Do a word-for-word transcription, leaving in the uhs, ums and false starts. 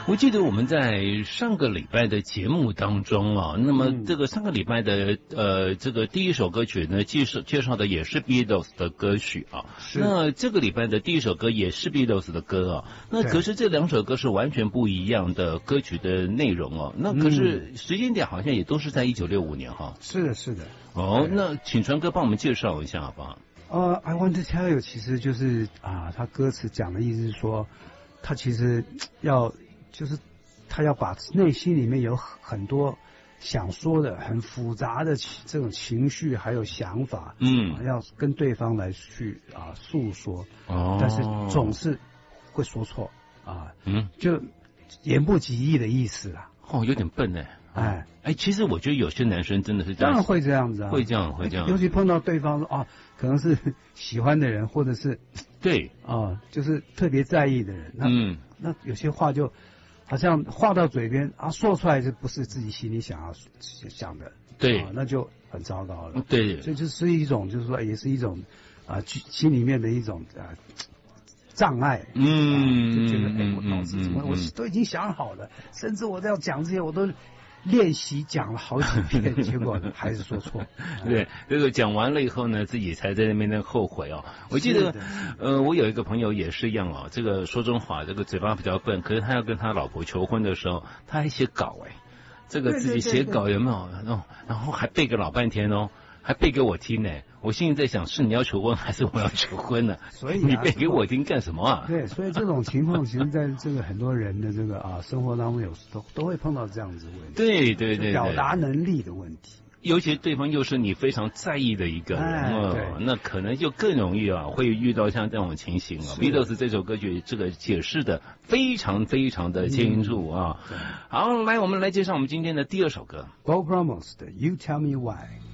我记得我们在上个礼拜的节目当中啊，那么这个上个礼拜的呃这个第一首歌曲呢，介绍介绍的也是 Beatles 的歌曲啊。那这个礼拜的第一首歌也是 Beatles 的歌啊。那可是这两首歌是完全不一样的歌曲的内容哦。那可是时间点好像也都是在一九六五年哈。 是的，是的。 哦，那请传哥帮我们介绍一下好不好？ 呃、uh, ，I want to tell you， 其实就是啊，他歌词讲的意思是说，他其实要就是他要把内心里面有很多想说的、很复杂的这种情绪还有想法，嗯，啊、要跟对方来去啊诉说，哦，但是总是会说错啊，嗯，就言不及义的意思啦。 哦，有点笨呢。哎哎，其实我觉得有些男生真的是这样， 当然会这样子啊， 会这样会这样， 尤其碰到对方啊，可能是喜欢的人，或者是对啊，就是特别在意的人，那嗯，那有些话就好像话到嘴边啊，说出来就不是自己心里想要想的， 对， 啊，那就很糟糕了， 对， 所以就是一种，就是说也是一种啊，心里面的一种啊。障碍，嗯，就觉得哎，我脑子怎么，我都已经想好了，甚至我都要讲这些，我都练习讲了好几遍，结果还是说错。 对，这个讲完了以后呢，自己才在那边那后悔哦。我记得，呃，我有一个朋友也是一样哦，这个说真话，这个嘴巴比较笨，可是他要跟他老婆求婚的时候，他还写稿哎，这个自己写稿有没有？哦，然后还背个老半天哦。还背给我听呢，我心里在想，是你要求婚还是我要求婚呢？ 所以、啊、 你背给我听干什么啊？ 对，所以这种情况，其实在这个很多人的这个啊生活当中有，有都都会碰到这样子的问题。 对对 对, 对， 表达能力的问题。 尤其对方又是你非常在意的一个人， 哎哦，那可能就更容易啊，会遇到像这种情形啊。Beatles 这首歌曲这个解释的非常非常的清楚啊。嗯、好，来我们来介绍我们今天的第二首歌 ，Bo Brummels 的 You Tell Me Why。